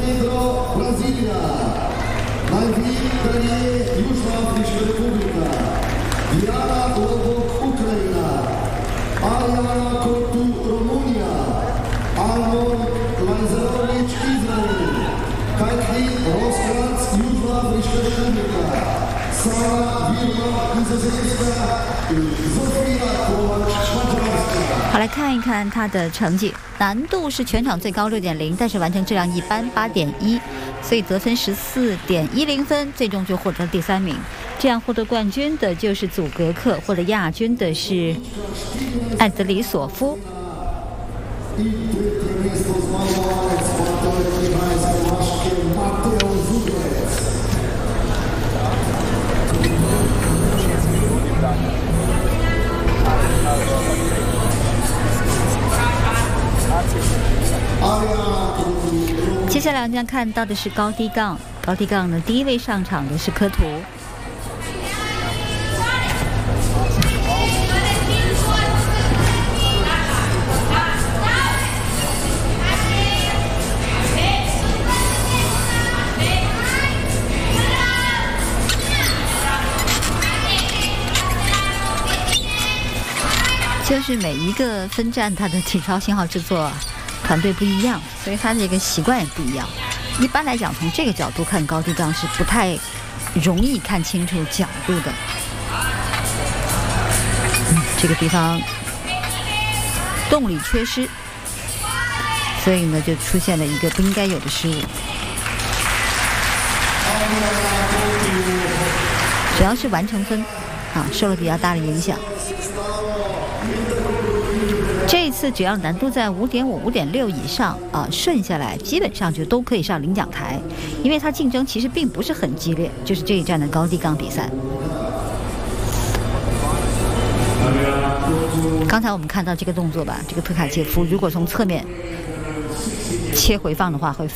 Montenegro, Brasilia. Najpierw Daniel, Južnoafrička republika. Diana Lobok, Ukrajina. Aljana Kotu, Rumunija. Almon Lajzarović, Izrael. Kajtlin Roskranc, Južnoafrička republika. Sara Virma, Nizozemska. Zofia Kovač, Švajcarska。 好，来看一看它的成绩，难度是全场最高6.0，但是完成质量一般8.1，所以得分14.10分，最终就获得第3名。这样获得冠军的就是祖格克，获得亚军的是艾德里索夫。接下来我们将看到的是高低杠，高低杠呢，第一位上场的是科图。就是每一个分站它的体操信号制作团队不一样，所以它这个习惯也不一样。一般来讲，从这个角度看高低杠是不太容易看清楚角度的。这个地方动力缺失，所以呢就出现了一个不应该有的失误。主要是完成分受了比较大的影响。这一次只要难度在5.5、5.6以上顺下来，基本上就都可以上领奖台，因为它竞争其实并不是很激烈，就是这一站的高低杠比赛。刚才我们看到这个动作吧，这个特卡切夫如果从侧面切回放的话，会